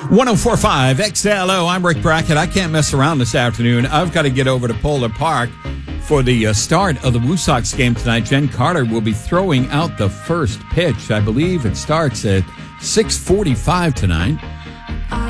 1045 XLO. I'm Rick Brackett. I can't mess around this afternoon. I've got to get over to Polar Park for the start of the Woo Sox game tonight. Jen Carter will be throwing out the first pitch. I believe it starts at 6:45 tonight.